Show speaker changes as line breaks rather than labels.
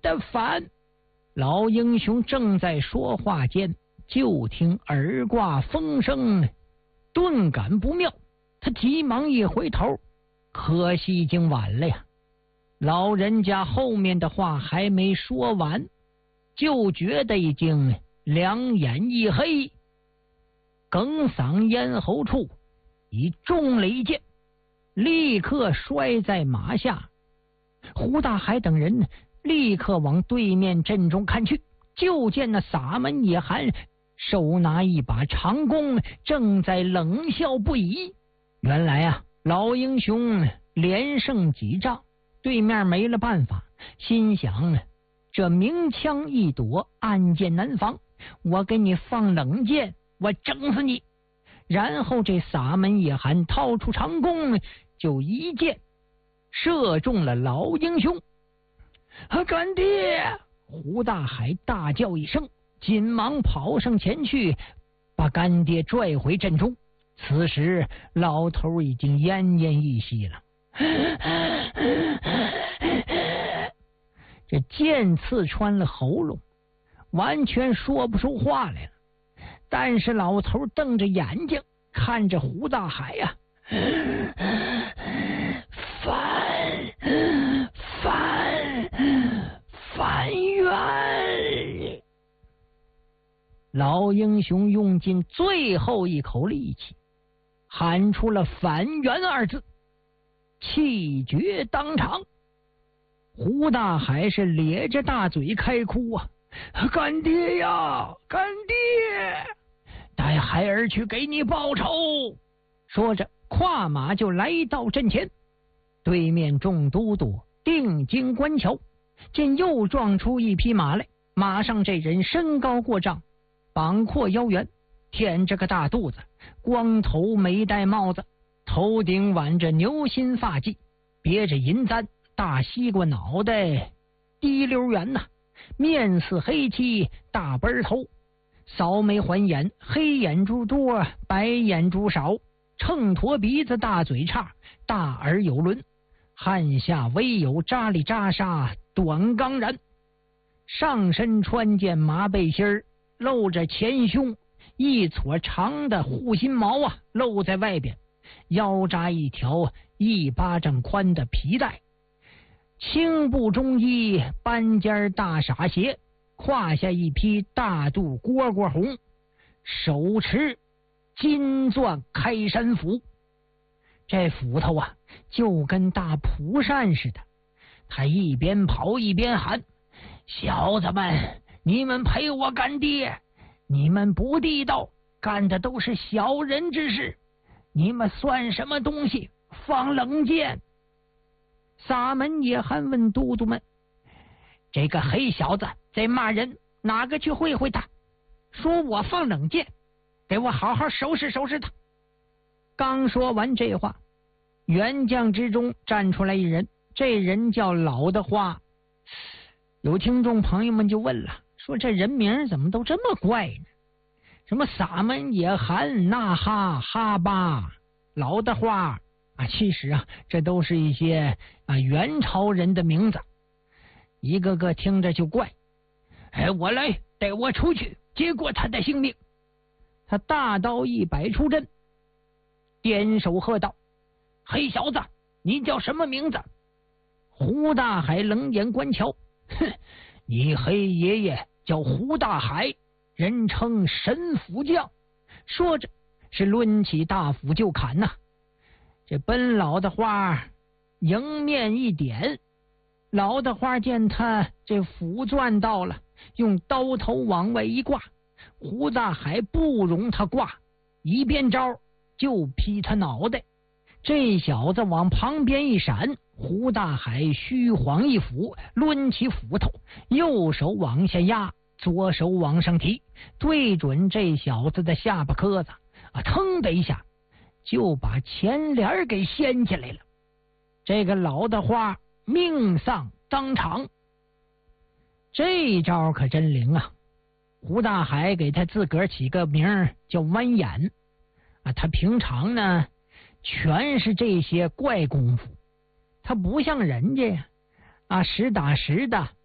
的反！老英雄正在说话间，就听耳挂风声，顿感不妙，他急忙一回头，可惜已经晚了呀。老人家后面的话还没说完，就觉得已经两眼一黑，哽嗓咽喉处已中了一箭，立刻摔在马下。胡大海等人立刻往对面阵中看去，就见那撒门野寒手拿一把长弓，正在冷笑不已。原来啊，老英雄连胜几仗，对面没了办法，心想这明枪易躲，暗箭难防，我给你放冷箭，我整死你。然后这撒门野寒掏出长弓，就一箭射中了老英雄。干爹！胡大海大叫一声，紧忙跑上前去，把干爹拽回阵中。此时老头已经奄奄一息了，这剑刺穿了喉咙，完全说不出话来了。但是老头瞪着眼睛看着胡大海呀，反冤！老英雄用尽最后一口力气，喊出了反冤二字，气绝当场。胡大海是咧着大嘴开哭啊，干爹呀，干爹，带孩儿去给你报仇！说着跨马就来到阵前。对面众都督定睛观瞧，见又撞出一匹马来，马上这人身高过丈，膀阔腰圆，腆着个大肚子，光头没戴帽子，头顶挽着牛心发髻，别着银簪，大西瓜脑袋，滴溜圆呐，面似黑漆，大奔头，扫眉环眼，黑眼珠多，白眼珠少，秤砣鼻子，大嘴叉，大耳有轮，汗下唯有扎里扎沙，短钢髯，上身穿件麻背心，露着前胸，一撮长的护心毛啊露在外边，腰扎一条1巴掌宽的皮带，青布中衣，斑尖大傻鞋，胯下一匹大肚蝈蝈红，手持金钻开山斧。这斧头啊就跟大蒲扇似的，他一边跑一边喊，小子们，你们陪我干爹，你们不地道，干的都是小人之事，你们算什么东西，放冷箭！撒门野寒问都督们，这个黑小子在骂人，哪个去会会他？说我放冷箭，给我好好收拾收拾他。刚说完这话，员将之中站出来一人，这人叫老的花。有听众朋友们就问了，说这人名怎么都这么怪呢？什么撒门野寒、那哈、哈巴、老的花啊，其实啊，这都是一些元朝人的名字，一个个听着就怪。我来，带我出去，结果他的性命。他大刀一摆出阵，点手喝道：黑小子，你叫什么名字？胡大海冷眼观瞧，哼，你黑爷爷叫胡大海，人称神斧匠。说着是抡起大斧就砍呐。这奔老的花迎面一点，老的花见他这斧钻到了，用刀头往外一挂，胡大海不容他挂，一变招就劈他脑袋。这小子往旁边一闪，胡大海虚晃一斧，抡起斧头，右手往下压，左手往上提，对准这小子的下巴壳子腾的一下就把前脸给掀起来了。这个老的花命丧当场。这招可真灵啊！胡大海给他自个儿起个名叫弯眼他平常呢全是这些怪功夫，他不像人家呀实打实的